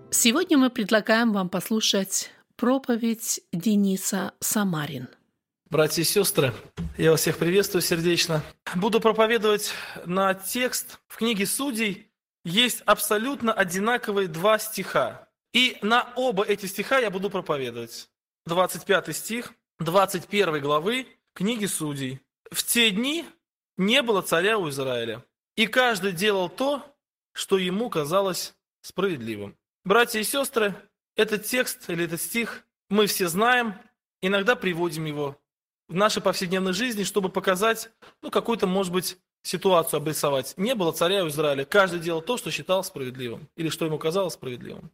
Сегодня мы предлагаем вам послушать проповедь Дениса Самарин. Братья и сестры, я вас всех приветствую сердечно. Буду проповедовать на текст в книге Судей. Есть абсолютно одинаковые два стиха. И на оба эти стиха я буду проповедовать. 25 стих 21 главы книги Судей. «В те дни не было царя у Израиля, и каждый делал то, что ему казалось справедливым». Братья и сестры, этот текст или этот стих мы все знаем, иногда приводим его в нашей повседневной жизни, чтобы показать, какую-то, может быть, ситуацию обрисовать. Не было царя у Израиля, каждый делал то, что считал справедливым, или что ему казалось справедливым.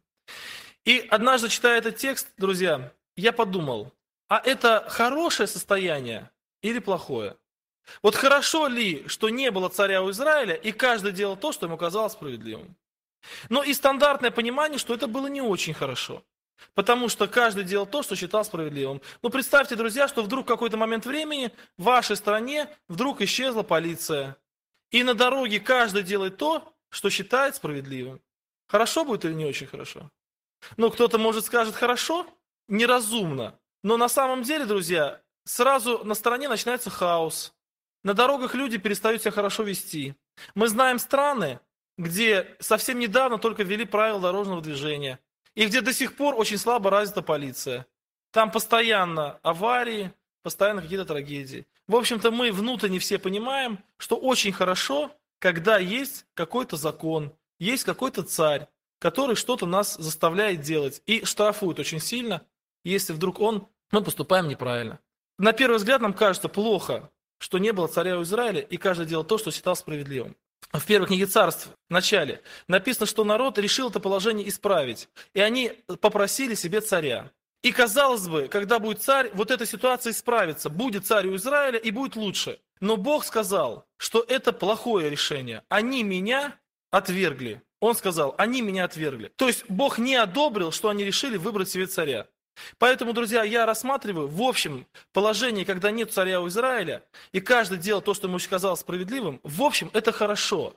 И однажды, читая этот текст, друзья, я подумал, а это хорошее состояние или плохое? Вот хорошо ли, что не было царя у Израиля, и каждый делал то, что ему казалось справедливым? Но и стандартное понимание, что это было не очень хорошо. Потому что каждый делал то, что считал справедливым. Представьте, друзья, что вдруг в какой-то момент времени в вашей стране вдруг исчезла полиция. И на дороге каждый делает то, что считает справедливым. Хорошо будет или не очень хорошо? Кто-то, может, скажет хорошо, неразумно. Но на самом деле, друзья, сразу на стороне начинается хаос. На дорогах люди перестают себя хорошо вести. Мы знаем страны, где совсем недавно только ввели правила дорожного движения, и где до сих пор очень слабо развита полиция. Там постоянно аварии, постоянно какие-то трагедии. В общем-то, мы внутренне все понимаем, что очень хорошо, когда есть какой-то закон, есть какой-то царь, который что-то нас заставляет делать и штрафует очень сильно, если вдруг мы поступаем неправильно. На первый взгляд нам кажется плохо, что не было царя у Израиля, и каждый делал то, что считал справедливым. В первой книге Царств, в начале, написано, что народ решил это положение исправить. И они попросили себе царя. И казалось бы, когда будет царь, вот эта ситуация исправится. Будет царь у Израиля и будет лучше. Но Бог сказал, что это плохое решение. Они меня отвергли. Он сказал, они меня отвергли. То есть Бог не одобрил, что они решили выбрать себе царя. Поэтому, друзья, я рассматриваю в общем положении, когда нет царя у Израиля, и каждый делал то, что ему казалось справедливым, в общем, это хорошо.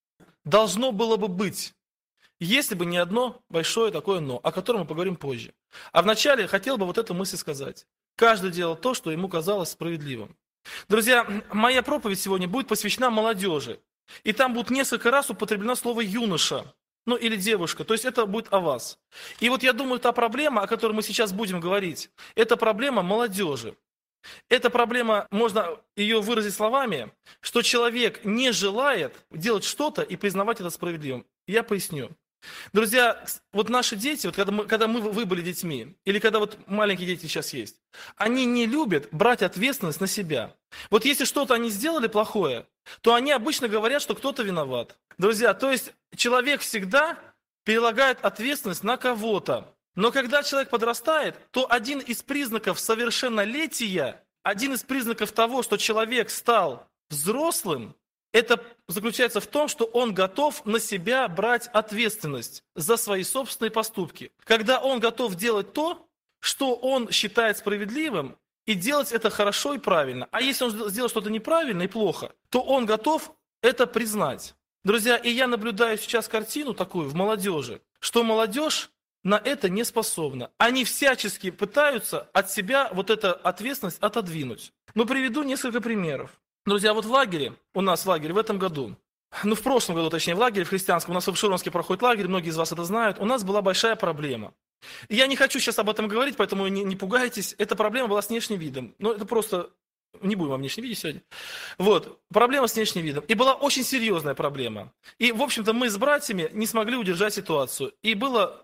Должно было бы быть, если бы не одно большое такое «но», о котором мы поговорим позже. А вначале я хотел бы вот эту мысль сказать. Каждый делал то, что ему казалось справедливым. Друзья, моя проповедь сегодня будет посвящена молодежи. И там будет несколько раз употреблено слово «юноша». Или девушка, то есть это будет о вас. И вот я думаю, та проблема, о которой мы сейчас будем говорить, это проблема молодежи. Эта проблема, можно ее выразить словами, что человек не желает делать что-то и признавать это справедливым. Я поясню. Друзья, вот наши дети, когда вы были детьми, или когда маленькие дети сейчас есть, они не любят брать ответственность на себя. Вот если что-то они сделали плохое, то они обычно говорят, что кто-то виноват. Друзья, то есть человек всегда перелагает ответственность на кого-то. Но когда человек подрастает, то один из признаков совершеннолетия, один из признаков того, что человек стал взрослым, это заключается в том, что он готов на себя брать ответственность за свои собственные поступки. Когда он готов делать то, что он считает справедливым, и делать это хорошо и правильно. А если он сделал что-то неправильно и плохо, то он готов это признать. Друзья, и я наблюдаю сейчас картину такую в молодежи, что молодежь на это не способна. Они всячески пытаются от себя эту ответственность отодвинуть. Приведу несколько примеров. Друзья, в лагере, у нас лагерь в этом году, в прошлом году, точнее, в лагере в христианском, у нас в Обширонске проходит лагерь, многие из вас это знают, у нас была большая проблема. Я не хочу сейчас об этом говорить, поэтому не пугайтесь. Эта проблема была с внешним видом. Это просто... Не будем о внешнем виде сегодня. Проблема с внешним видом. И была очень серьезная проблема. И, в общем-то, мы с братьями не смогли удержать ситуацию. И было,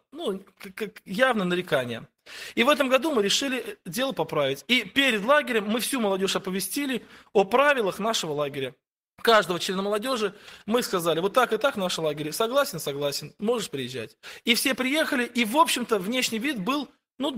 явное нарекание. И в этом году мы решили дело поправить. И перед лагерем мы всю молодежь оповестили о правилах нашего лагеря. Каждого члена молодежи мы сказали, вот так и так в нашем лагере. Согласен, согласен, можешь приезжать. И все приехали, и, в общем-то, внешний вид был,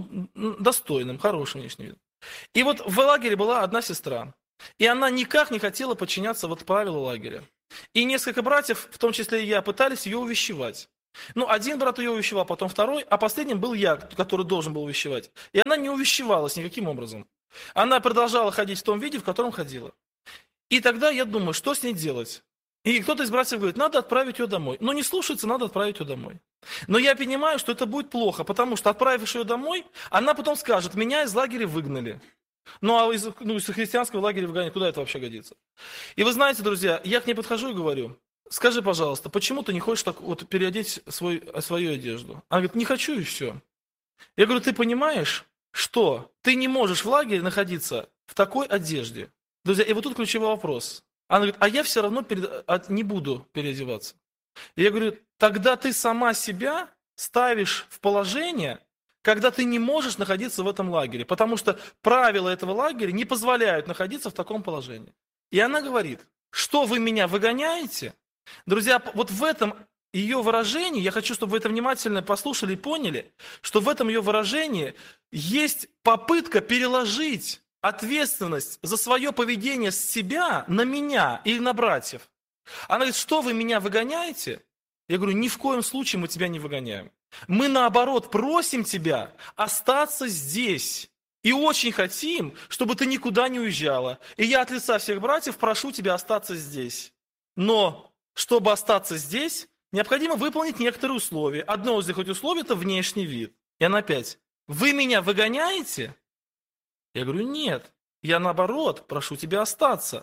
достойным, хорошим внешним видом. И в лагере была одна сестра, и она никак не хотела подчиняться правилам лагеря. И несколько братьев, в том числе и я, пытались ее увещевать. Один брат ее увещевал, потом второй, а последним был я, который должен был увещевать. И она не увещевалась никаким образом. Она продолжала ходить в том виде, в котором ходила. И тогда я думаю, что с ней делать? И кто-то из братьев говорит, надо отправить ее домой. Но не слушается, надо отправить ее домой. Но я понимаю, что это будет плохо, потому что, отправишь ее домой, она потом скажет, меня из лагеря выгнали. Ну, а из христианского лагеря выгонять, куда это вообще годится? И вы знаете, друзья, я к ней подхожу и говорю, скажи, пожалуйста, почему ты не хочешь так вот переодеть свою одежду? Она говорит, не хочу и все. Я говорю, ты понимаешь, что ты не можешь в лагере находиться в такой одежде? Друзья, и вот тут ключевой вопрос. Она говорит, а я все равно не буду переодеваться. И я говорю, тогда ты сама себя ставишь в положение, когда ты не можешь находиться в этом лагере, потому что правила этого лагеря не позволяют находиться в таком положении. И она говорит, что вы меня выгоняете? Друзья, вот в этом ее выражении, я хочу, чтобы вы это внимательно послушали и поняли, что в этом ее выражении есть попытка переложить ответственность за свое поведение с себя на меня или на братьев. Она говорит, что вы меня выгоняете? Я говорю, ни в коем случае мы тебя не выгоняем. Мы, наоборот, просим тебя остаться здесь. И очень хотим, чтобы ты никуда не уезжала. И я от лица всех братьев прошу тебя остаться здесь. Но, чтобы остаться здесь, необходимо выполнить некоторые условия. Одно из этих условий – это внешний вид. И она опять, вы меня выгоняете? Я говорю, нет. Я, наоборот, прошу тебя остаться.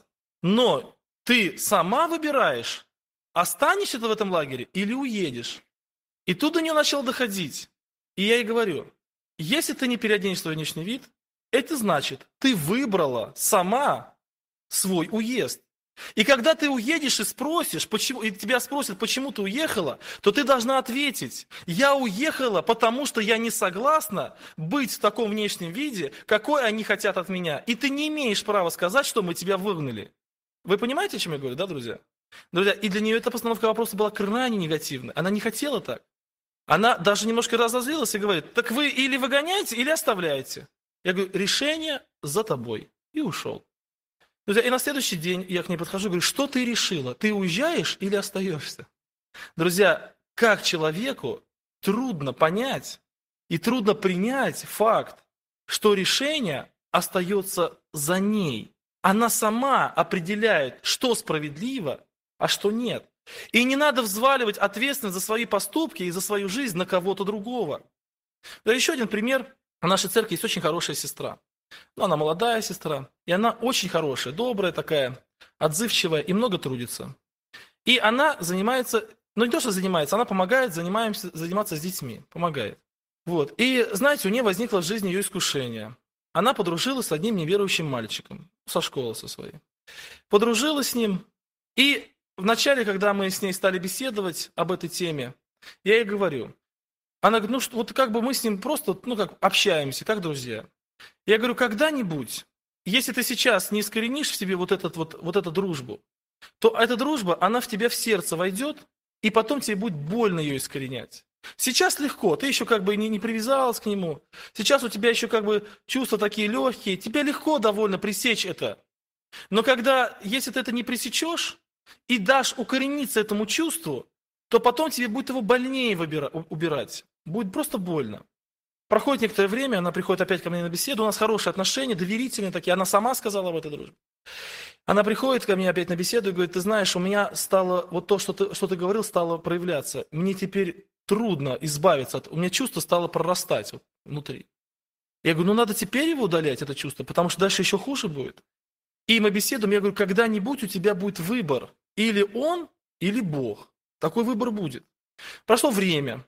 Но ты сама выбираешь, останешься ты в этом лагере или уедешь. И тут до нее начало доходить. И я ей говорю, если ты не переоденешь свой внешний вид, это значит, ты выбрала сама свой уезд. И когда ты уедешь и спросишь, почему, и тебя спросят, почему ты уехала, то ты должна ответить, я уехала, потому что я не согласна быть в таком внешнем виде, какой они хотят от меня. И ты не имеешь права сказать, что мы тебя выгнали. Вы понимаете, о чем я говорю, да, друзья? Друзья, и для нее эта постановка вопроса была крайне негативной. Она не хотела так. Она даже немножко разозлилась и говорит, так вы или выгоняете, или оставляете. Я говорю, решение за тобой. И ушел. Друзья, и на следующий день я к ней подхожу и говорю, что ты решила? Ты уезжаешь или остаешься? Друзья, как человеку трудно понять и трудно принять факт, что решение остается за ней. Она сама определяет, что справедливо, а что нет. И не надо взваливать ответственность за свои поступки и за свою жизнь на кого-то другого. Да, еще один пример. В нашей церкви есть очень хорошая сестра. Ну, она молодая сестра, и она очень хорошая, добрая такая, отзывчивая и много трудится. И она занимается, ну не то, что занимается, она помогает заниматься с детьми, помогает. Вот. И, знаете, у нее возникло в жизни ее искушение. Она подружилась с одним неверующим мальчиком, со школы со своей. Подружилась с ним, и вначале, когда мы с ней стали беседовать об этой теме, я ей говорю, она говорит, ну что, вот как бы мы с ним просто, ну как общаемся, как друзья. Я говорю, когда-нибудь, если ты сейчас не искоренишь в себе вот эту дружбу, то эта дружба, она в тебя в сердце войдет, и потом тебе будет больно ее искоренять. Сейчас легко, ты еще как бы не привязалась к нему, сейчас у тебя еще как бы чувства такие легкие, тебе легко довольно пресечь это. Но если ты это не пресечешь и дашь укорениться этому чувству, то потом тебе будет его больнее убирать, будет просто больно. Проходит некоторое время, она приходит опять ко мне на беседу, у нас хорошие отношения, доверительные такие, она сама сказала об этой дружбе. Она приходит ко мне опять на беседу и говорит, ты знаешь, у меня стало, вот то, что ты говорил, стало проявляться. Мне теперь трудно избавиться у меня чувство стало прорастать вот внутри. Я говорю, ну надо теперь его удалять, это чувство, потому что дальше еще хуже будет. И мы беседуем, я говорю, когда-нибудь у тебя будет выбор, или он, или Бог. Такой выбор будет. Прошло время.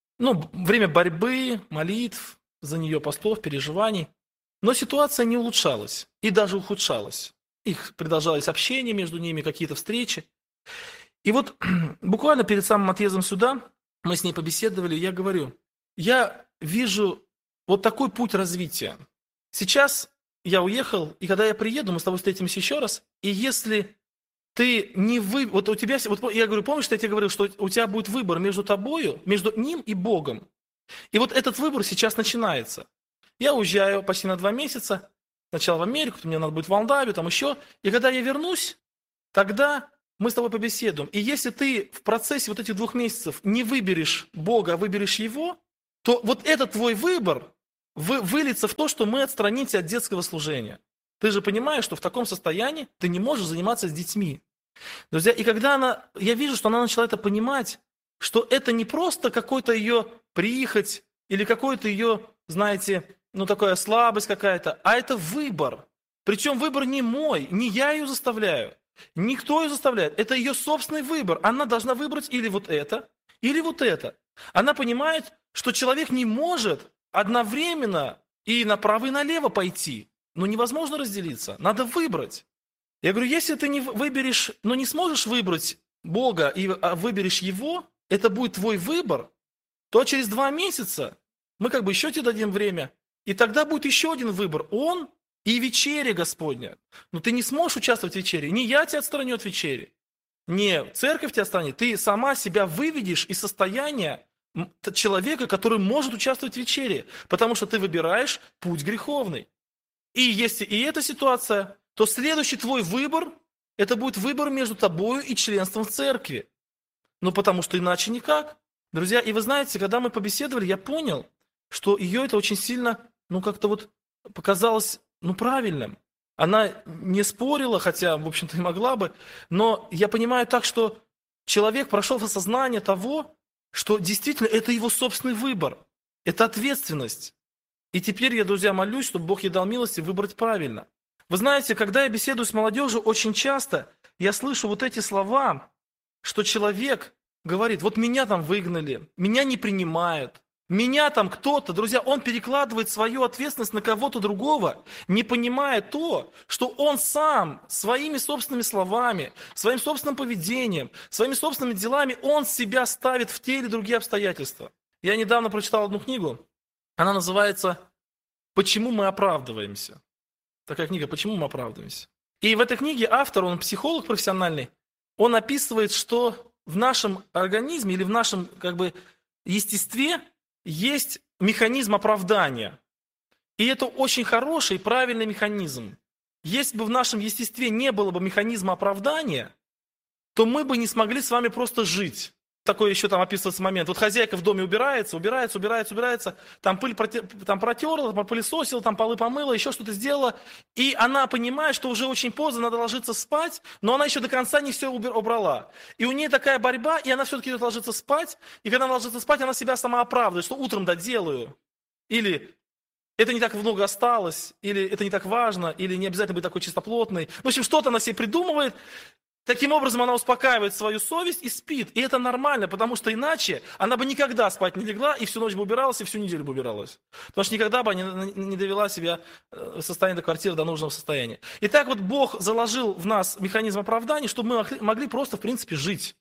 Время борьбы, молитв за нее, постов, переживаний. Но ситуация не улучшалась и даже ухудшалась. Их продолжалось общение между ними, какие-то встречи. И вот буквально перед самым отъездом сюда мы с ней побеседовали, я говорю, я вижу вот такой путь развития. Сейчас я уехал, и когда я приеду, мы с тобой встретимся еще раз, и если ты не вот у тебя, вот я говорю, помнишь, что я тебе говорил, что у тебя будет выбор между тобою, между ним и Богом. И вот этот выбор сейчас начинается. Я уезжаю почти на 2 месяца, сначала в Америку, мне надо будет в Молдавию, там еще. И когда я вернусь, тогда мы с тобой побеседуем. И если ты в процессе вот этих 2 месяцев не выберешь Бога, а выберешь Его, то вот этот твой выбор выльется в то, что мы отстранимся от детского служения. Ты же понимаешь, что в таком состоянии ты не можешь заниматься с детьми. Друзья, и когда я вижу, что она начала это понимать, что это не просто какой-то ее прихоть или какой-то ее, знаете, ну такая слабость какая-то, а это выбор. Причем выбор не мой, не я ее заставляю, никто ее заставляет. Это ее собственный выбор. Она должна выбрать или вот это, или вот это. Она понимает, что человек не может одновременно и направо, и налево пойти. Но невозможно разделиться, надо выбрать. Я говорю, если ты не выберешь, но не сможешь выбрать Бога и выберешь Его, это будет твой выбор, то через 2 месяца мы как бы еще тебе дадим время, и тогда будет еще один выбор. Он и вечеря Господня. Но ты не сможешь участвовать в вечере. Не я тебя отстраню от вечери, не церковь тебя отстранит. Ты сама себя выведешь из состояния человека, который может участвовать в вечере, потому что ты выбираешь путь греховный. И если и эта ситуация, то следующий твой выбор, это будет выбор между тобою и членством в церкви. Ну, потому что иначе никак. Друзья, и вы знаете, когда мы побеседовали, я понял, что ее это очень сильно, ну, как-то вот показалось, ну, правильным. Она не спорила, хотя, в общем-то, и могла бы, но я понимаю так, что человек прошел в осознание того, что действительно это его собственный выбор, это ответственность. И теперь я, друзья, молюсь, чтобы Бог ей дал милости выбрать правильно. Вы знаете, когда я беседую с молодежью, очень часто я слышу вот эти слова, что человек говорит, вот меня там выгнали, меня не принимают, меня там кто-то, друзья, он перекладывает свою ответственность на кого-то другого, не понимая то, что он сам своими собственными словами, своим собственным поведением, своими собственными делами, он себя ставит в те или другие обстоятельства. Я недавно прочитал одну книгу, она называется «Почему мы оправдываемся?». Такая книга «Почему мы оправдываемся?». И в этой книге автор, он психолог профессиональный, он описывает, что в нашем организме или в нашем как бы естестве есть механизм оправдания. И это очень хороший и правильный механизм. Если бы в нашем естестве не было бы механизма оправдания, то мы бы не смогли с вами просто жить. Такой еще там описывается момент. Вот хозяйка в доме убирается, там пыль там протерла, попылесосила, там полы помыла, еще что-то сделала. И она понимает, что уже очень поздно, надо ложиться спать, но она еще до конца не все убрала. И у нее такая борьба, и она все-таки идет ложиться спать. И когда она ложится спать, она себя сама оправдывает, что утром доделаю. Или это не так много осталось, или это не так важно, или не обязательно быть такой чистоплотной. В общем, что-то она себе придумывает. Таким образом, она успокаивает свою совесть и спит. И это нормально, потому что иначе она бы никогда спать не легла, и всю ночь бы убиралась, и всю неделю бы убиралась. Потому что никогда бы не довела себя в состоянии до квартиры, до нужного состояния. И так вот Бог заложил в нас механизм оправдания, чтобы мы могли просто, в принципе, жить.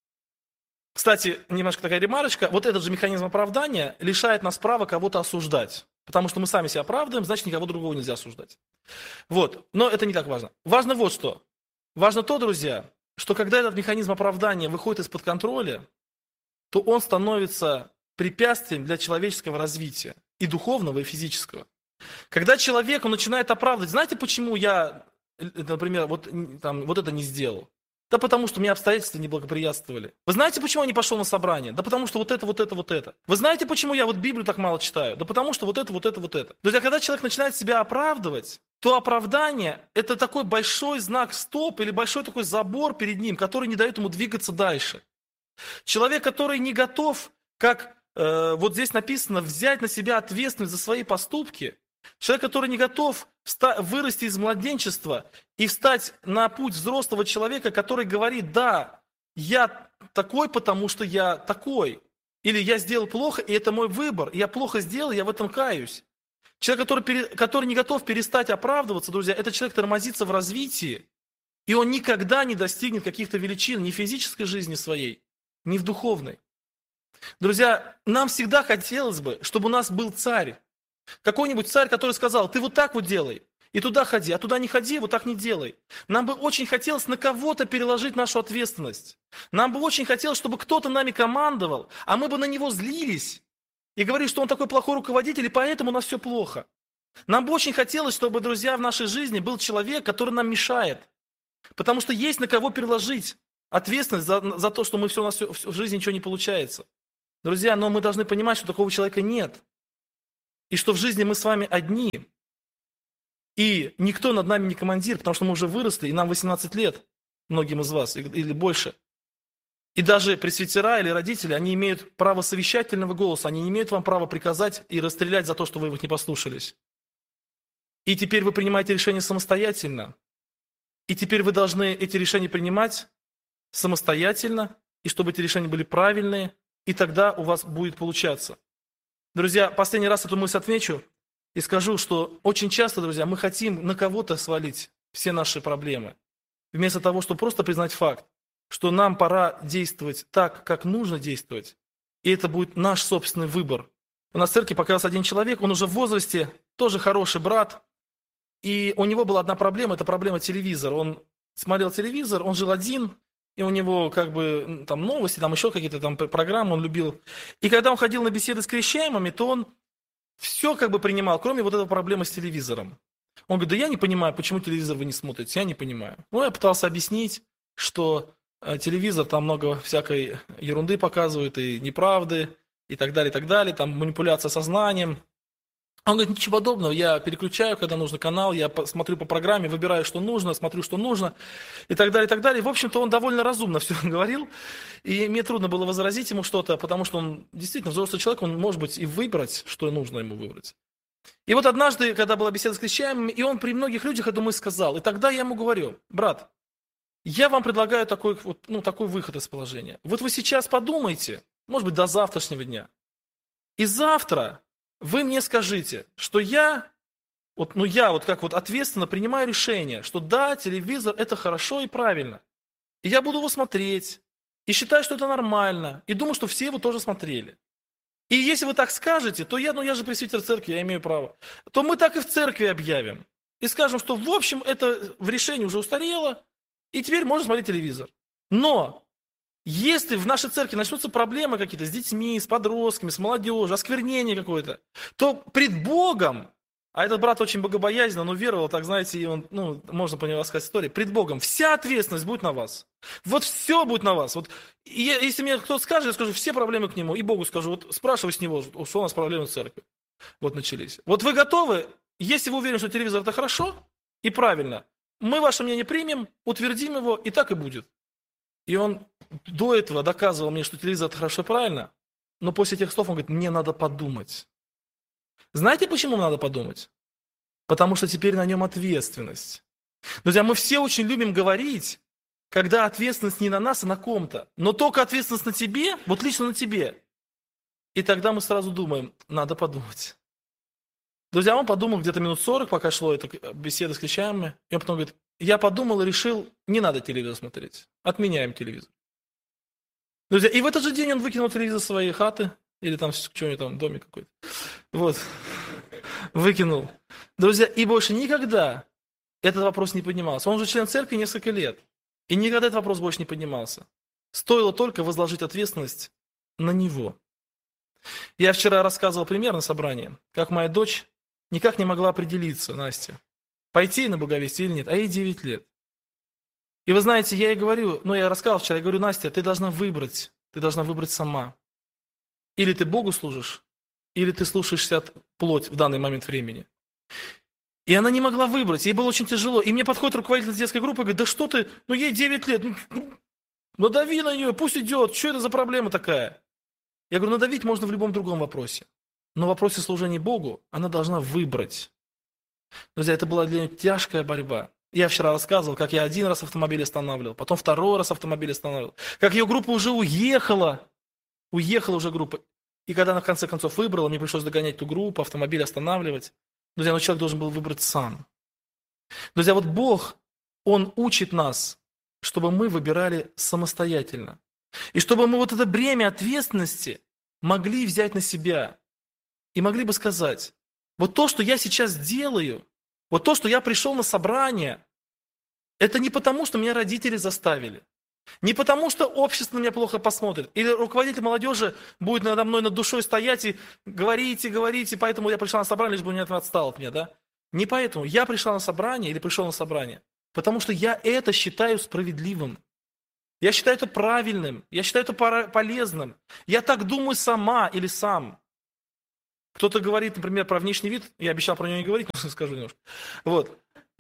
Кстати, немножко такая ремарочка. Вот этот же механизм оправдания лишает нас права кого-то осуждать. Потому что мы сами себя оправдываем, значит, никого другого нельзя осуждать. Вот. Но это не так важно. Важно вот что. Важно то, друзья, что когда этот механизм оправдания выходит из-под контроля, то он становится препятствием для человеческого развития, и духовного, и физического. Когда человек он начинает оправдывать, знаете, почему я, например, вот это не сделал? Да потому что мне обстоятельства не благоприятствовали. Вы знаете, почему я не пошел на собрание? Да потому что вот это. Вы знаете, почему я вот Библию так мало читаю? Да потому что вот это. Друзья, когда человек начинает себя оправдывать, то оправдание – это такой большой знак стоп или большой такой забор перед ним, который не дает ему двигаться дальше. Человек, который не готов, как вот здесь написано, взять на себя ответственность за свои поступки, человек, который не готов вырасти из младенчества и встать на путь взрослого человека, который говорит, да, я такой, потому что я такой. Или я сделал плохо, и это мой выбор. Я плохо сделал, я в этом каюсь. Человек, который не готов перестать оправдываться, друзья, это человек тормозится в развитии, и он никогда не достигнет каких-то величин ни в физической жизни своей, ни в духовной. Друзья, нам всегда хотелось бы, чтобы у нас был царь. Какой-нибудь царь, который сказал, ты вот так вот делай, и туда ходи, а туда не ходи, вот так не делай. Нам бы очень хотелось на кого-то переложить нашу ответственность. Нам бы очень хотелось, чтобы кто-то нами командовал, а мы бы на него злились. И говорили, что он такой плохой руководитель, и поэтому у нас все плохо. Нам бы очень хотелось, чтобы, друзья, в нашей жизни был человек, который нам мешает. Потому что есть на кого переложить ответственность за то, что у нас в жизни ничего не получается. Друзья, но мы должны понимать, что такого человека нет. И что в жизни мы с вами одни. И никто над нами не командир, потому что мы уже выросли, и нам 18 лет. многим из вас, или больше. И даже пресвитера или родители, они имеют право совещательного голоса, они не имеют вам права приказать и расстрелять за то, что вы их не послушались. И теперь вы принимаете решение самостоятельно. И теперь вы должны эти решения принимать самостоятельно, и чтобы эти решения были правильные, и тогда у вас будет получаться. Друзья, последний раз эту мысль отмечу и скажу, что очень часто, друзья, мы хотим на кого-то свалить все наши проблемы, вместо того, чтобы просто признать факт, что нам пора действовать так, как нужно действовать, и это будет наш собственный выбор. У нас в церкви показался один человек, он уже в возрасте, тоже хороший брат, и у него была одна проблема, это проблема телевизора. Он смотрел телевизор, он жил один, и у него как бы там новости, там еще какие-то там программы он любил. И когда он ходил на беседы с крещаемыми, то он все как бы принимал, кроме вот этой проблемы с телевизором. Он говорит, да я не понимаю, почему телевизор вы не смотрите, я не понимаю. Ну, я пытался объяснить, что телевизор, там много всякой ерунды показывают, и неправды, и так далее, там манипуляция сознанием. Он говорит, ничего подобного, я переключаю, когда нужно канал, я смотрю по программе, выбираю, что нужно, смотрю, что нужно, и так далее, и так далее. В общем-то, он довольно разумно все говорил, и мне трудно было возразить ему что-то, потому что он действительно взрослый человек, он может быть и выбрать, что нужно ему выбрать. И вот однажды, когда была беседа с крещаемыми, и он при многих людях эту мысль сказал, и тогда я ему говорю, брат, я вам предлагаю такой выход из положения. Вот вы сейчас подумайте, может быть, до завтрашнего дня, и завтра вы мне скажите, что я ответственно принимаю решение, что да, телевизор это хорошо и правильно. И я буду его смотреть, и считаю, что это нормально, и думаю, что все его тоже смотрели. И если вы так скажете, то я же пресвитер церкви, я имею право, то мы так и в церкви объявим. И скажем, что в общем это в решении уже устарело, и теперь можно смотреть телевизор. Но если в нашей церкви начнутся проблемы какие-то с детьми, с подростками, с молодежью, осквернение какое-то, то пред Богом, а этот брат очень богобоязнен, он веровал, так знаете, и он, можно по нему рассказать историю, пред Богом вся ответственность будет на вас. Вот все будет на вас. Вот, и если мне кто-то скажет, я скажу все проблемы к нему, и Богу скажу, вот спрашивай с него, что у нас проблемы в церкви. Вот начались. Вот вы готовы, если вы уверены, что телевизор это хорошо и правильно, мы ваше мнение примем, утвердим его, и так и будет. И он до этого доказывал мне, что телевизор это хорошо и правильно, но после этих слов он говорит, мне надо подумать. Знаете, почему надо подумать? Потому что теперь на нем ответственность. Друзья, мы все очень любим говорить, когда ответственность не на нас, а на ком-то. Но только ответственность на тебе, вот лично на тебе. И тогда мы сразу думаем, надо подумать. Друзья, он подумал где-то минут 40, пока шло эта беседа с крещаемыми, и он потом говорит, я подумал и решил, не надо телевизор смотреть, отменяем телевизор. Друзья, и в этот же день он выкинул телевизор из своей хаты, или там что-нибудь там, домик какой-то. Вот, выкинул. Друзья, и больше никогда этот вопрос не поднимался. Он уже член церкви несколько лет, и никогда этот вопрос больше не поднимался. Стоило только возложить ответственность на него. Я вчера рассказывал пример на собрании, как моя дочь никак не могла определиться, Настя, пойти на благовестие или нет, а ей 9 лет. И вы знаете, я ей говорю, я рассказывал вчера, я говорю, Настя, ты должна выбрать сама. Или ты Богу служишь, или ты слушаешься плоть в данный момент времени. И она не могла выбрать, ей было очень тяжело. И мне подходит руководитель детской группы и говорит, да что ты, ей 9 лет, надави на нее, пусть идет, что это за проблема такая? Я говорю, надавить можно в любом другом вопросе. Но в вопросе служения Богу она должна выбрать. Друзья, это была для нее тяжкая борьба. Я вчера рассказывал, как я один раз автомобиль останавливал, потом второй раз автомобиль останавливал. Как ее группа уже уехала уже группа. И когда она в конце концов выбрала, мне пришлось догонять ту группу, автомобиль останавливать. Друзья, человек должен был выбрать сам. Друзья, вот Бог, Он учит нас, чтобы мы выбирали самостоятельно. И чтобы мы вот это бремя ответственности могли взять на себя. И могли бы сказать, вот то, что я сейчас делаю, вот то, что я пришел на собрание, это не потому, что меня родители заставили. Не потому, что общество на меня плохо посмотрит. Или руководитель молодежи будет надо мной над душой стоять и говорить, поэтому я пришла на собрание, лишь бы он не отстал от меня, да? Не поэтому. Я пришла на собрание или пришел на собрание, потому что я это считаю справедливым. Я считаю это правильным, я считаю это полезным. Я так думаю сама или сам. Кто-то говорит, например, про внешний вид, я обещал про него не говорить, но скажу немножко. Вот.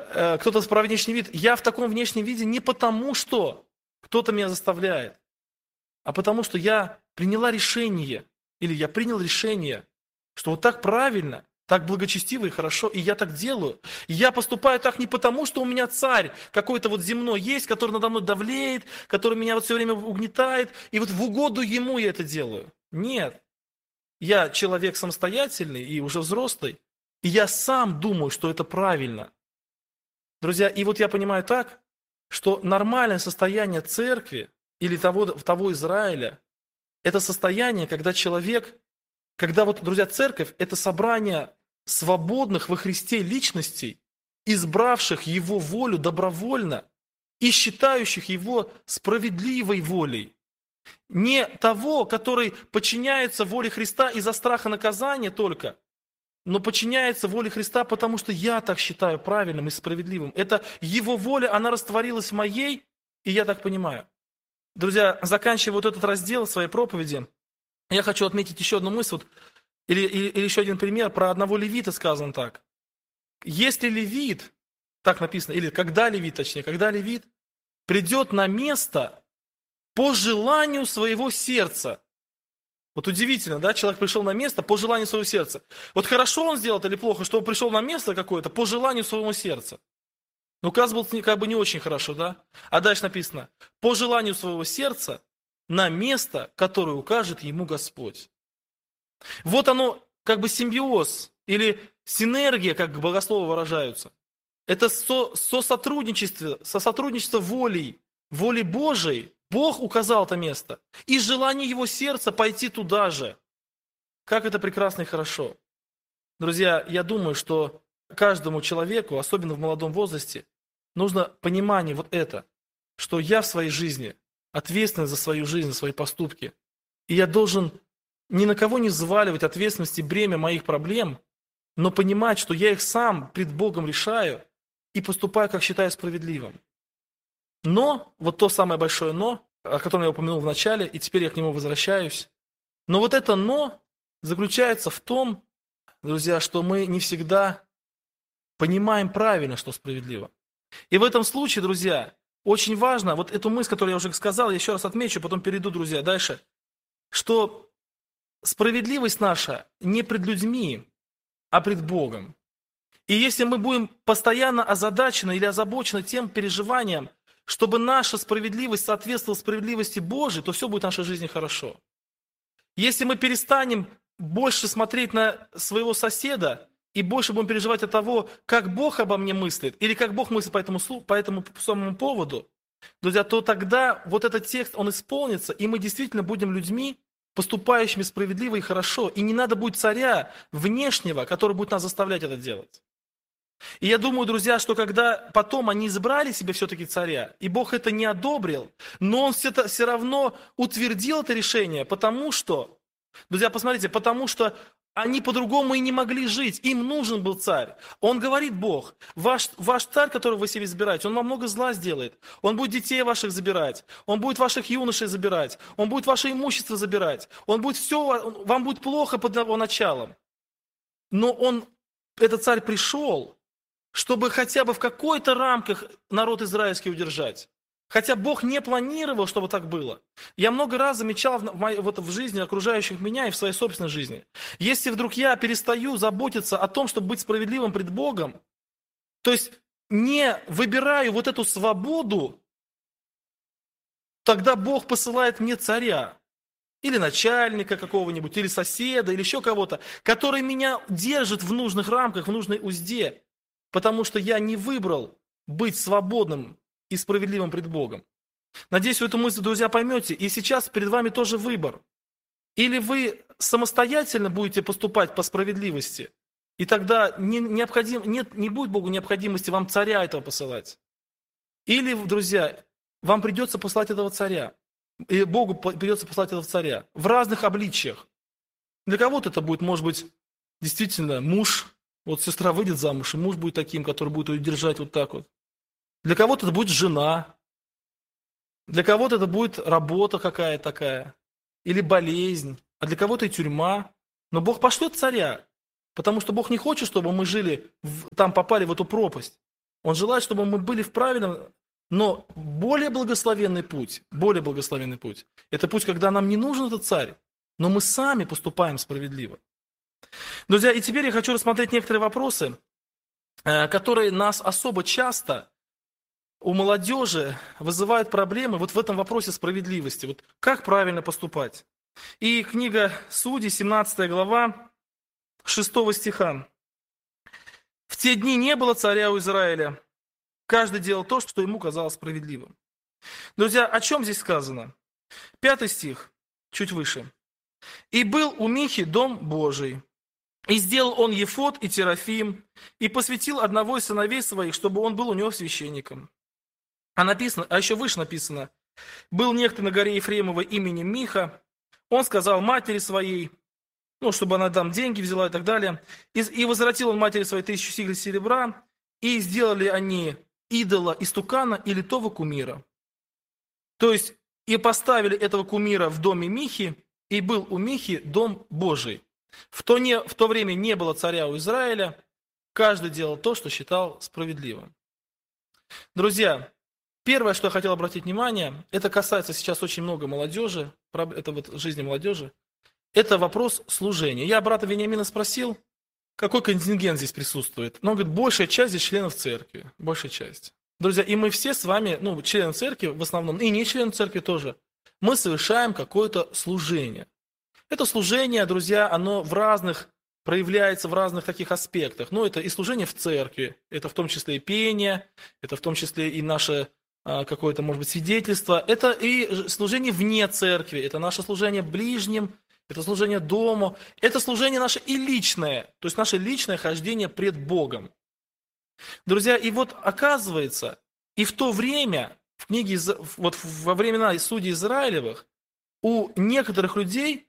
кто-то про внешний вид. Я в таком внешнем виде не потому, что кто-то меня заставляет, а потому что я приняла решение, или я принял решение, что вот так правильно, так благочестиво и хорошо, и я так делаю. И я поступаю так не потому, что у меня царь какой-то вот земной есть, который надо мной давлеет, который меня вот все время угнетает, и вот в угоду ему я это делаю. Нет. Я человек самостоятельный и уже взрослый, и я сам думаю, что это правильно. Друзья, и вот я понимаю так, что нормальное состояние церкви или того Израиля, это состояние, когда человек, когда вот, друзья, церковь – это собрание свободных во Христе личностей, избравших Его волю добровольно и считающих Его справедливой волей. Не того, который подчиняется воле Христа из-за страха наказания только, но подчиняется воле Христа, потому что я так считаю правильным и справедливым. Это Его воля, она растворилась в моей, и я так понимаю. Друзья, заканчивая вот этот раздел своей проповеди, я хочу отметить еще одну мысль, вот, или еще один пример. Про одного левита сказано так. Если левит, так написано, или когда левит придет на место по желанию своего сердца. Вот удивительно, да, человек пришел на место по желанию своего сердца. Вот хорошо он сделал или плохо, что он пришел на место какое-то по желанию своего сердца. Ну, указ был как бы не очень хорошо, да? А дальше написано, по желанию своего сердца на место, которое укажет ему Господь. Вот оно, как бы симбиоз или синергия, как богословы выражаются. Это сосотрудничество волей Божией. Бог указал это место. И желание его сердца пойти туда же. Как это прекрасно и хорошо. Друзья, я думаю, что каждому человеку, особенно в молодом возрасте, нужно понимание вот это, что я в своей жизни ответственен за свою жизнь, за свои поступки. И я должен ни на кого не взваливать ответственность и бремя моих проблем, но понимать, что я их сам пред Богом решаю и поступаю, как считаю справедливым. Но, вот то самое большое «но», о котором я упомянул в начале, и теперь я к нему возвращаюсь. Но вот это «но» заключается в том, друзья, что мы не всегда понимаем правильно, что справедливо. И в этом случае, друзья, очень важно, вот эту мысль, которую я уже сказал, я еще раз отмечу, потом перейду, друзья, дальше, что справедливость наша не пред людьми, а пред Богом. И если мы будем постоянно озадачены или озабочены тем переживанием, чтобы наша справедливость соответствовала справедливости Божией, то все будет в нашей жизни хорошо. Если мы перестанем больше смотреть на своего соседа и больше будем переживать от того, как Бог обо мне мыслит, или как Бог мыслит по этому самому поводу, друзья, то тогда вот этот текст, он исполнится, и мы действительно будем людьми, поступающими справедливо и хорошо. И не надо будет царя внешнего, который будет нас заставлять это делать. И я думаю, друзья, что когда потом они избрали себе все-таки царя, и Бог это не одобрил, но Он все равно утвердил это решение, потому что, друзья, посмотрите, потому что они по-другому и не могли жить, им нужен был царь. Он говорит, Бог, ваш царь, которого вы себе избираете, он вам много зла сделает, он будет детей ваших забирать, он будет ваших юношей забирать, он будет ваше имущество забирать, он будет все, вам будет плохо под его началом. Но этот царь пришел, чтобы хотя бы в какой-то рамках народ израильский удержать. Хотя Бог не планировал, чтобы так было. Я много раз замечал в жизни окружающих меня и в своей собственной жизни. Если вдруг я перестаю заботиться о том, чтобы быть справедливым пред Богом, то есть не выбираю вот эту свободу, тогда Бог посылает мне царя, или начальника какого-нибудь, или соседа, или еще кого-то, который меня держит в нужных рамках, в нужной узде, потому что я не выбрал быть свободным и справедливым пред Богом. Надеюсь, вы эту мысль, друзья, поймете. И сейчас перед вами тоже выбор. Или вы самостоятельно будете поступать по справедливости, и тогда не будет Богу необходимости вам царя этого посылать. Или, друзья, вам придется послать этого царя. И Богу придется послать этого царя в разных обличиях. Для кого-то это будет, может быть, действительно муж. Вот сестра выйдет замуж, и муж будет таким, который будет ее держать вот так вот. Для кого-то это будет жена. Для кого-то это будет работа какая-то такая. Или болезнь. А для кого-то и тюрьма. Но Бог пошлет царя. Потому что Бог не хочет, чтобы мы жили, там попали в эту пропасть. Он желает, чтобы мы были в правильном, но более благословенный путь, это путь, когда нам не нужен этот царь, но мы сами поступаем справедливо. Друзья, и теперь я хочу рассмотреть некоторые вопросы, которые нас особо часто у молодежи вызывают проблемы вот в этом вопросе справедливости. Вот как правильно поступать? И книга Судей, 17 глава, 6 стиха. «В те дни не было царя у Израиля. Каждый делал то, что ему казалось справедливым». Друзья, о чем здесь сказано? 5 стих, чуть выше. «И был у Михи дом Божий, и сделал он ефод и терафим, и посвятил одного из сыновей своих, чтобы он был у него священником». А еще выше написано: «Был некто на горе Ефремова именем Миха, он сказал матери своей, чтобы она там деньги взяла и так далее, и возвратил он матери своей 1000 сиклей серебра, и сделали они идола, истукана и литого кумира». То есть, и поставили этого кумира в доме Михи, и был у Михи дом Божий. В то время не было царя у Израиля, каждый делал то, что считал справедливым. Друзья, первое, что я хотел обратить внимание, это касается сейчас очень много молодежи, это вот жизни молодежи, это вопрос служения. Я брата Вениамина спросил, какой контингент здесь присутствует. Но он говорит, большая часть здесь членов церкви, большая часть. Друзья, и мы все с вами, члены церкви в основном, и не члены церкви тоже, мы совершаем какое-то служение. Это служение, друзья, оно проявляется в разных таких аспектах. Это и служение в церкви, это в том числе и пение, это в том числе и наше какое-то, может быть, свидетельство. Это и служение вне церкви, это наше служение ближним, это служение дому, это служение наше и личное, то есть наше личное хождение пред Богом. Друзья, и вот оказывается, и в то время, во времена судей Израилевых, у некоторых людей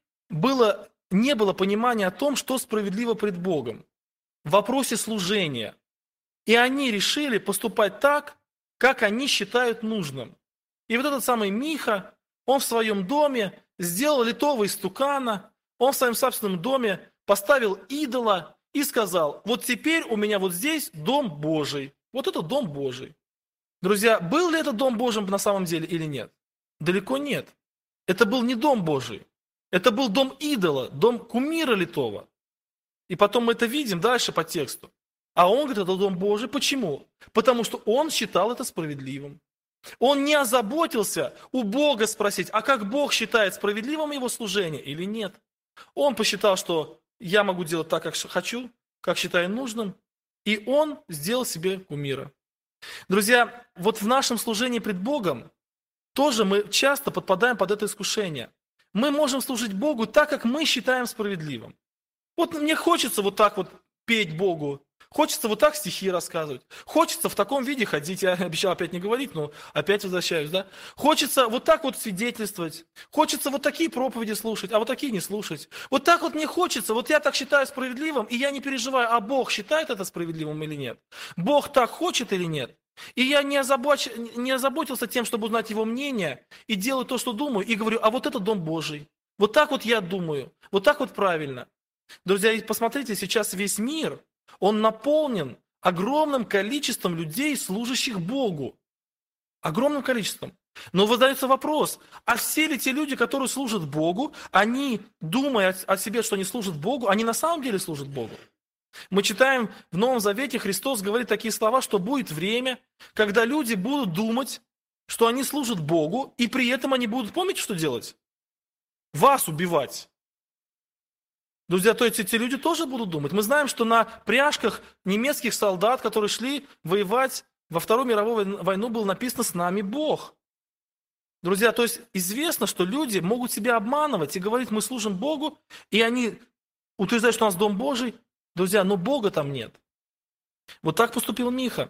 не было понимания о том, что справедливо пред Богом в вопросе служения. И они решили поступать так, как они считают нужным. И вот этот самый Миха, он в своем доме сделал литого истукана, он в своем собственном доме поставил идола и сказал, вот теперь у меня вот здесь дом Божий. Вот это дом Божий. Друзья, был ли это дом Божий на самом деле или нет? Далеко нет. Это был не дом Божий. Это был дом идола, дом кумира литого. И потом мы это видим дальше по тексту. А он говорит, это дом Божий. Почему? Потому что он считал это справедливым. Он не озаботился у Бога спросить, а как Бог считает справедливым его служение или нет. Он посчитал, что я могу делать так, как хочу, как считаю нужным. И он сделал себе кумира. Друзья, вот в нашем служении пред Богом тоже мы часто подпадаем под это искушение. Мы можем служить Богу так, как мы считаем справедливым. Вот мне хочется вот так вот петь Богу, хочется вот так стихи рассказывать, хочется в таком виде ходить, я обещал опять не говорить, но опять возвращаюсь, да? Хочется вот так вот свидетельствовать, хочется вот такие проповеди слушать, а вот такие не слушать. Вот так вот мне хочется, вот я так считаю справедливым, и я не переживаю, а Бог считает это справедливым или нет? Бог так хочет или нет? И я не озаботился тем, чтобы узнать его мнение, и делаю то, что думаю, и говорю, а вот это дом Божий. Вот так вот я думаю, вот так вот правильно. Друзья, посмотрите, сейчас весь мир, он наполнен огромным количеством людей, служащих Богу. Огромным количеством. Но задается вопрос, а все ли те люди, которые служат Богу, они, думая о себе, что они служат Богу, они на самом деле служат Богу? Мы читаем в Новом Завете, Христос говорит такие слова, что будет время, когда люди будут думать, что они служат Богу, и при этом они будут, помните, что делать? Вас убивать. Друзья, то есть эти люди тоже будут думать. Мы знаем, что на пряжках немецких солдат, которые шли воевать во Вторую мировую войну, было написано «С нами Бог». Друзья, то есть известно, что люди могут себя обманывать и говорить, мы служим Богу, и они утверждают, что у нас дом Божий. Друзья, но Бога там нет. Вот так поступил Миха.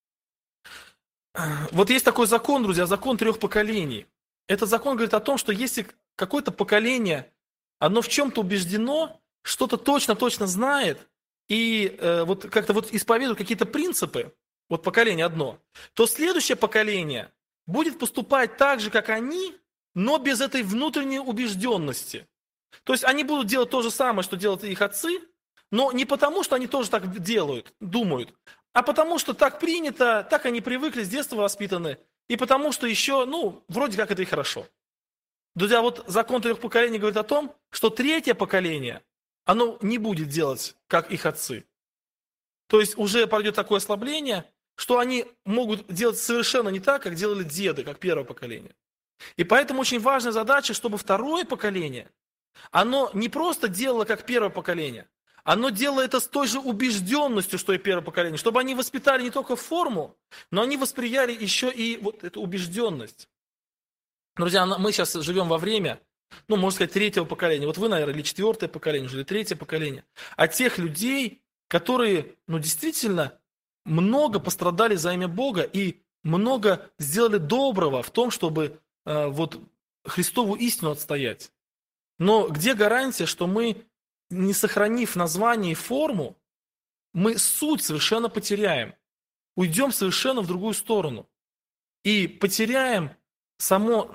Вот есть такой закон, друзья, закон 3 поколений. Этот закон говорит о том, что если какое-то поколение, оно в чем-то убеждено, что-то точно знает, и вот как-то вот исповедует какие-то принципы, вот поколение одно, то следующее поколение будет поступать так же, как они, но без этой внутренней убежденности. То есть они будут делать то же самое, что делают их отцы, но не потому, что они тоже так делают, думают, а потому что так принято, так они привыкли, с детства воспитаны, и потому что еще, вроде как это и хорошо. Друзья, вот закон 3 поколений говорит о том, что 3-е поколение, оно не будет делать, как их отцы. То есть уже пойдет такое ослабление, что они могут делать совершенно не так, как делали деды, как 1-е поколение. И поэтому очень важная задача, чтобы 2-е поколение, оно не просто делало, как 1-е поколение, оно делало это с той же убежденностью, что и 1-е поколение, чтобы они воспитали не только форму, но они восприяли еще и вот эту убежденность. Друзья, мы сейчас живем во время, можно сказать, 3-го поколения. Вот вы, наверное, или 4-е поколение, или 3-е поколение. А тех людей, которые, действительно много пострадали за имя Бога и много сделали доброго в том, чтобы Христову истину отстоять. Но где гарантия, что мы, не сохранив название и форму, мы суть совершенно потеряем, уйдем совершенно в другую сторону и потеряем само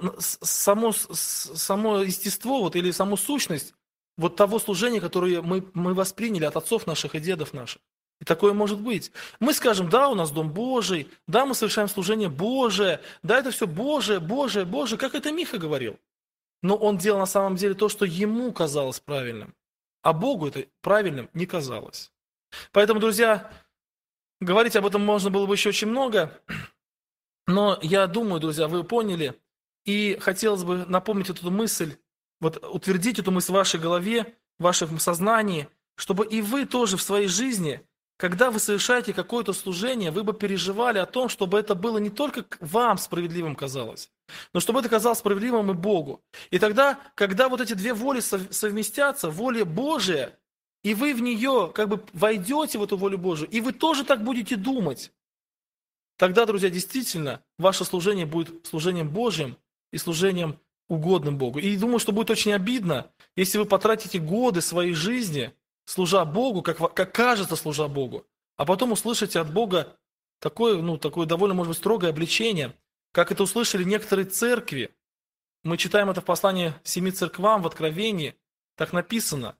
естество или саму сущность того служения, которое мы восприняли от отцов наших и дедов наших. И такое может быть. Мы скажем, да, у нас Дом Божий, да, мы совершаем служение Божие, да, это все Божие, Божие, Божие, как это Миха говорил. Но он делал на самом деле то, что ему казалось правильным, а Богу это правильным не казалось. Поэтому, друзья, говорить об этом можно было бы еще очень много, но я думаю, друзья, вы поняли, и хотелось бы напомнить эту мысль, утвердить эту мысль в вашей голове, в вашем сознании, чтобы и вы тоже в своей жизни, когда вы совершаете какое-то служение, вы бы переживали о том, чтобы это было не только вам справедливым казалось, но чтобы это казалось справедливым и Богу. И тогда, когда эти 2 воли совместятся, воля Божия, и вы в нее войдете в эту волю Божию, и вы тоже так будете думать, тогда, друзья, действительно, ваше служение будет служением Божьим и служением угодным Богу. И думаю, что будет очень обидно, если вы потратите годы своей жизни, служа Богу, как кажется, служа Богу, а потом услышите от Бога такое довольно, может быть, строгое обличение, как это услышали некоторые церкви. Мы читаем это в послании 7 церквам в Откровении, так написано.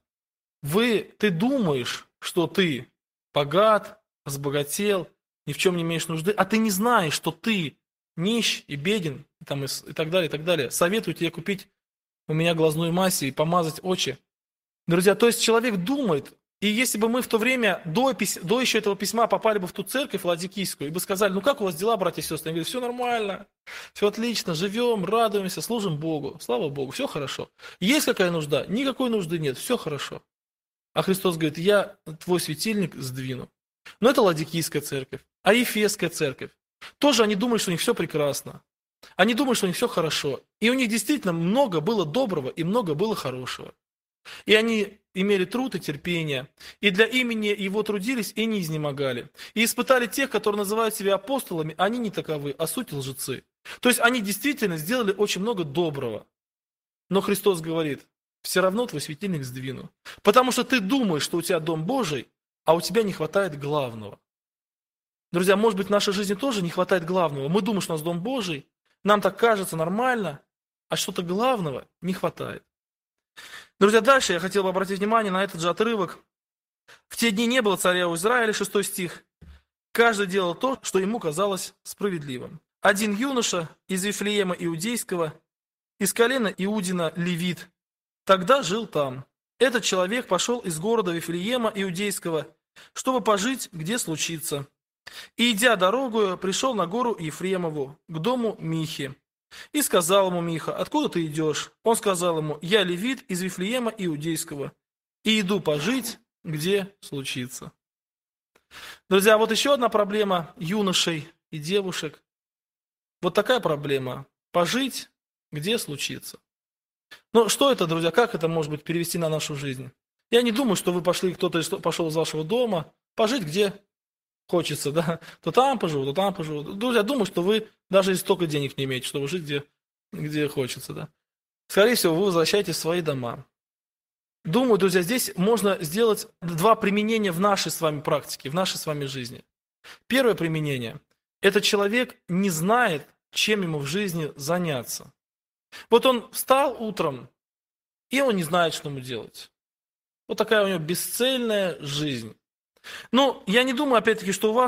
Ты думаешь, что ты богат, разбогател, ни в чем не имеешь нужды, а ты не знаешь, что ты нищ и беден, и так далее, и так далее. Советую тебе купить у меня глазную мазь и помазать очи. Друзья, то есть человек думает, и если бы мы в то время, до еще этого письма, попали бы в ту церковь ладикийскую, и бы сказали, как у вас дела, братья и сестры? Они говорят, все нормально, все отлично, живем, радуемся, служим Богу, слава Богу, все хорошо. Есть какая нужда? Никакой нужды нет, все хорошо. А Христос говорит, я твой светильник сдвину. Но это ладикийская церковь, а Ефесская церковь. Тоже они думали, что у них все прекрасно. Они думали, что у них все хорошо. И у них действительно много было доброго и много было хорошего. И они имели труд и терпение, и для имени Его трудились и не изнемогали. И испытали тех, которые называют себя апостолами, они не таковы, а суть лжецы. То есть они действительно сделали очень много доброго. Но Христос говорит, все равно твой светильник сдвину. Потому что ты думаешь, что у тебя Дом Божий, а у тебя не хватает главного. Друзья, может быть, в нашей жизни тоже не хватает главного. Мы думаем, что у нас Дом Божий, нам так кажется нормально, а что-то главного не хватает. Друзья, дальше я хотел бы обратить внимание на этот же отрывок. В те дни не было царя у Израиля, 6 стих. Каждый делал то, что ему казалось справедливым. Один юноша из Вифлеема Иудейского, из колена Иудина Левит, тогда жил там. Этот человек пошел из города Вифлеема Иудейского, чтобы пожить, где случится. И, идя дорогою, пришел на гору Ефремову, к дому Михи. И сказал ему Миха, откуда ты идешь? Он сказал ему, я левит из Вифлеема Иудейского, и иду пожить, где случится. Друзья, еще одна проблема юношей и девушек. Такая проблема. Пожить, где случится. Что это, друзья, как это может быть перевести на нашу жизнь? Я не думаю, что вы кто-то пошел из вашего дома, пожить, где хочется, да, то там поживу, то там поживу. Друзья, думаю, что вы даже столько денег не имеете, чтобы жить, где хочется, да. Скорее всего, вы возвращаетесь в свои дома. Думаю, друзья, здесь можно сделать 2 применения в нашей с вами практике, в нашей с вами жизни. Первое применение – это человек не знает, чем ему в жизни заняться. Он встал утром, и он не знает, что ему делать. Такая у него бесцельная жизнь. Я не думаю, опять-таки, что у вас